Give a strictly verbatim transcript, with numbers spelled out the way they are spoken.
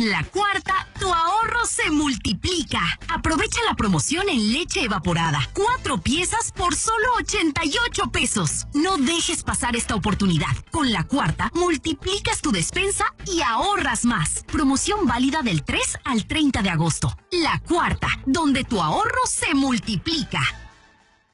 Con la cuarta, tu ahorro se multiplica. Aprovecha la promoción en leche evaporada. Cuatro piezas por solo ochenta y ocho pesos. No dejes pasar esta oportunidad. Con la cuarta, multiplicas tu despensa y ahorras más. Promoción válida del tres al treinta de agosto. La cuarta, donde tu ahorro se multiplica.